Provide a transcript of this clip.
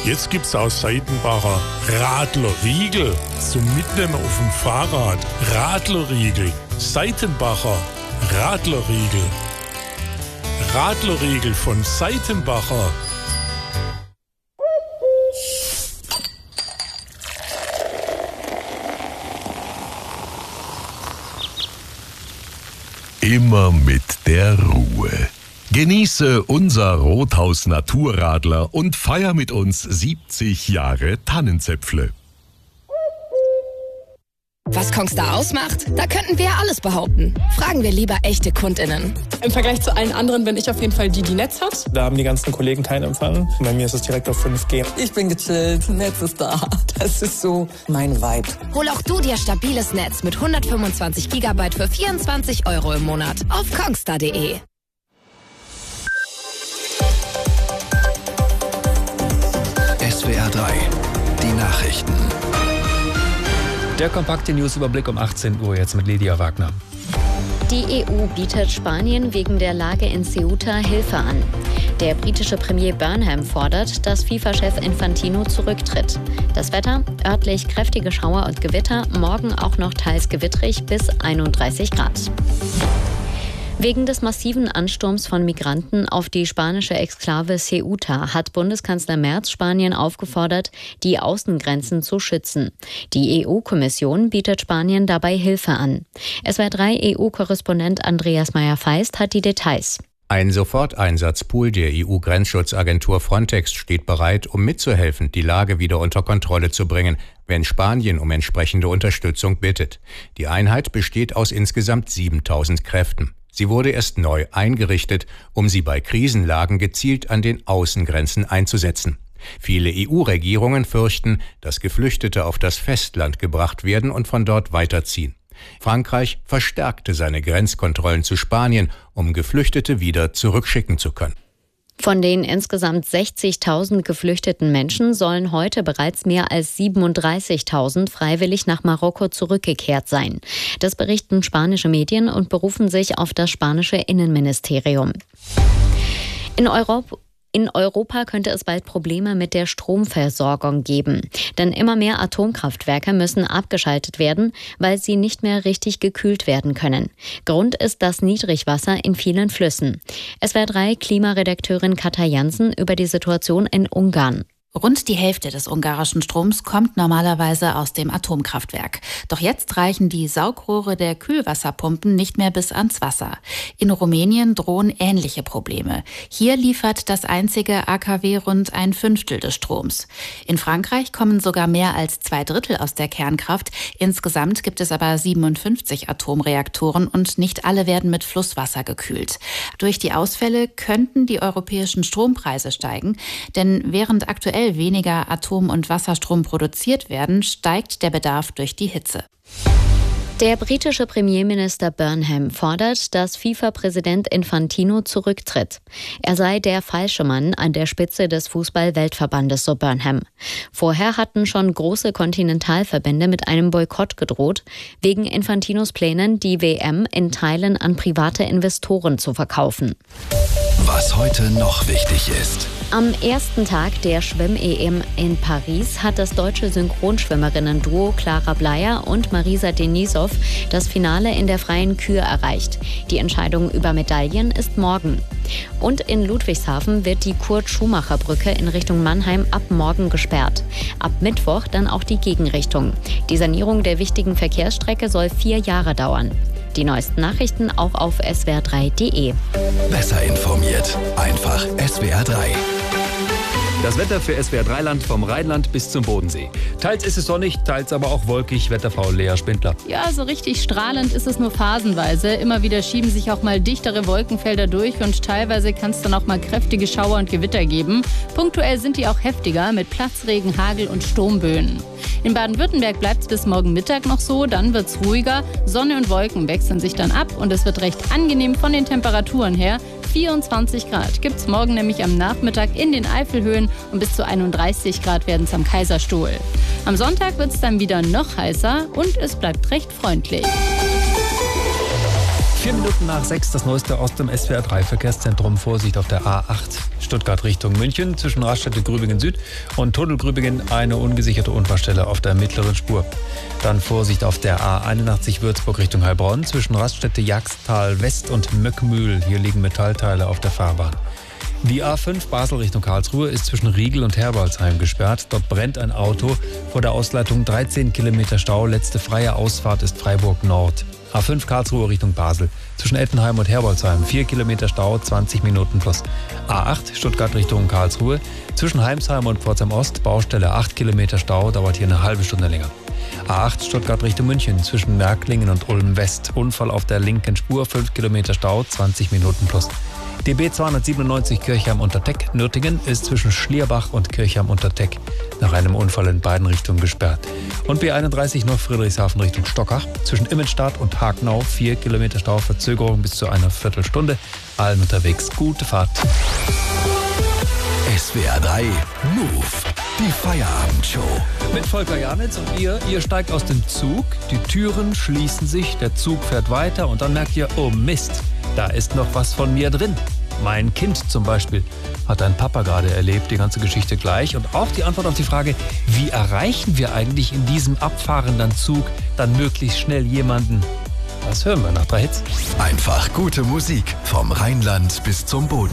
Jetzt gibt's aus Seitenbacher Radlerriegel zum Mitnehmen auf dem Fahrrad. Radlerriegel, Seitenbacher Radlerriegel. Radlerriegel von Seitenbacher. Immer mit der Ruhe. Genieße unser Rothaus Naturradler und feier mit uns 70 Jahre Tannenzäpfle. Was Kongstar ausmacht? Da könnten wir ja alles behaupten. Fragen wir lieber echte KundInnen. Im Vergleich zu allen anderen bin ich auf jeden Fall die Netz hat. Da haben die ganzen Kollegen keinen Empfang. Bei mir ist es direkt auf 5G. Ich bin gechillt, Netz ist da. Das ist so mein Vibe. Hol auch du dir stabiles Netz mit 125 GB für 24 € im Monat auf kongstar.de. SWR 3, die Nachrichten. Der kompakte Newsüberblick um 18 Uhr jetzt mit Lydia Wagner. Die EU bietet Spanien wegen der Lage in Ceuta Hilfe an. Der britische Premier Burnham fordert, dass FIFA-Chef Infantino zurücktritt. Das Wetter: örtlich kräftige Schauer und Gewitter, morgen auch noch teils gewittrig bis 31 Grad. Wegen des massiven Ansturms von Migranten auf die spanische Exklave Ceuta hat Bundeskanzler Merz Spanien aufgefordert, die Außengrenzen zu schützen. Die EU-Kommission bietet Spanien dabei Hilfe an. SWR 3 EU-Korrespondent Andreas Meyer-Feist hat die Details. Ein Soforteinsatzpool der EU-Grenzschutzagentur Frontex steht bereit, um mitzuhelfen, die Lage wieder unter Kontrolle zu bringen, wenn Spanien um entsprechende Unterstützung bittet. Die Einheit besteht aus insgesamt 7.000 Kräften. Sie wurde erst neu eingerichtet, um sie bei Krisenlagen gezielt an den Außengrenzen einzusetzen. Viele EU-Regierungen fürchten, dass Geflüchtete auf das Festland gebracht werden und von dort weiterziehen. Frankreich verstärkte seine Grenzkontrollen zu Spanien, um Geflüchtete wieder zurückschicken zu können. Von den insgesamt 60.000 geflüchteten Menschen sollen heute bereits mehr als 37.000 freiwillig nach Marokko zurückgekehrt sein. Das berichten spanische Medien und berufen sich auf das spanische Innenministerium. In Europa könnte es bald Probleme mit der Stromversorgung geben. Denn immer mehr Atomkraftwerke müssen abgeschaltet werden, weil sie nicht mehr richtig gekühlt werden können. Grund ist das Niedrigwasser in vielen Flüssen. SWR 3 Klimaredakteurin Katja Jansen über die Situation in Ungarn. Rund die Hälfte des ungarischen Stroms kommt normalerweise aus dem Atomkraftwerk. Doch jetzt reichen die Saugrohre der Kühlwasserpumpen nicht mehr bis ans Wasser. In Rumänien drohen ähnliche Probleme. Hier liefert das einzige AKW rund 1/5 des Stroms. In Frankreich kommen sogar mehr als 2/3 aus der Kernkraft. Insgesamt gibt es aber 57 Atomreaktoren und nicht alle werden mit Flusswasser gekühlt. Durch die Ausfälle könnten die europäischen Strompreise steigen, denn während aktuell weniger Atom- und Wasserstrom produziert werden, steigt der Bedarf durch die Hitze. Der britische Premierminister Burnham fordert, dass FIFA-Präsident Infantino zurücktritt. Er sei der falsche Mann an der Spitze des Fußball-Weltverbandes, so Burnham. Vorher hatten schon große Kontinentalverbände mit einem Boykott gedroht, wegen Infantinos Plänen, die WM in Teilen an private Investoren zu verkaufen. Was heute noch wichtig ist. Am ersten Tag der Schwimm-EM in Paris hat das deutsche Synchronschwimmerinnen-Duo Clara Bleyer und Marisa Denisov das Finale in der freien Kür erreicht. Die Entscheidung über Medaillen ist morgen. Und in Ludwigshafen wird die Kurt-Schumacher-Brücke in Richtung Mannheim ab morgen gesperrt. Ab Mittwoch dann auch die Gegenrichtung. Die Sanierung der wichtigen Verkehrsstrecke soll 4 Jahre dauern. Die neuesten Nachrichten auch auf swr3.de. Besser informiert. Einfach SWR 3. Das Wetter für SWR 3 Land vom Rheinland bis zum Bodensee. Teils ist es sonnig, teils aber auch wolkig. Wetterfrau Lea Spindler. Ja, so richtig strahlend ist es nur phasenweise. Immer wieder schieben sich auch mal dichtere Wolkenfelder durch und teilweise kann es dann auch mal kräftige Schauer und Gewitter geben. Punktuell sind die auch heftiger mit Platzregen, Hagel und Sturmböen. In Baden-Württemberg bleibt es bis morgen Mittag noch so, dann wird es ruhiger. Sonne und Wolken wechseln sich dann ab und es wird recht angenehm von den Temperaturen her. 24 Grad gibt es morgen nämlich am Nachmittag in den Eifelhöhen und bis zu 31 Grad werden es am Kaiserstuhl. Am Sonntag wird es dann wieder noch heißer und es bleibt recht freundlich. 5:04, das Neueste aus dem SWR 3 Verkehrszentrum. Vorsicht auf der A8 Stuttgart Richtung München zwischen Raststätte Grübingen Süd und Tunnel Grübingen, eine ungesicherte Unfallstelle auf der mittleren Spur. Dann Vorsicht auf der A81 Würzburg Richtung Heilbronn zwischen Raststätte Jagstal West und Möckmühl. Hier liegen Metallteile auf der Fahrbahn. Die A5 Basel Richtung Karlsruhe ist zwischen Riegel und Herbolzheim gesperrt. Dort brennt ein Auto. Vor der Ausleitung 13 Kilometer Stau. Letzte freie Ausfahrt ist Freiburg Nord. A5 Karlsruhe Richtung Basel. Zwischen Ettenheim und Herbolzheim 4 Kilometer Stau, 20 Minuten plus. A8 Stuttgart Richtung Karlsruhe. Zwischen Heimsheim und Pforzheim Ost Baustelle 8 Kilometer Stau, dauert hier eine halbe Stunde länger. A8 Stuttgart Richtung München zwischen Märklingen und Ulm West. Unfall auf der linken Spur, 5 Kilometer Stau, 20 Minuten plus. DB 297 Kirchheim-Unterteck Nürtingen ist zwischen Schlierbach und Kirchheim-Unterteck nach einem Unfall in beiden Richtungen gesperrt. Und B31 noch Friedrichshafen Richtung Stockach zwischen Immenstadt und Hagenau 4 Kilometer Stau, Verzögerung bis zu einer Viertelstunde. Allen unterwegs gute Fahrt. SWR 3 Move, die Feierabendshow. Mit Volker Janitz und ihr steigt aus dem Zug, die Türen schließen sich, der Zug fährt weiter und dann merkt ihr, oh Mist, da ist noch was von mir drin. Mein Kind zum Beispiel hat dein Papa gerade erlebt, die ganze Geschichte gleich. Und auch die Antwort auf die Frage, wie erreichen wir eigentlich in diesem abfahrenden Zug dann möglichst schnell jemanden? Das hören wir nach 3 Hits. Einfach gute Musik vom Rheinland bis zum Bodensee.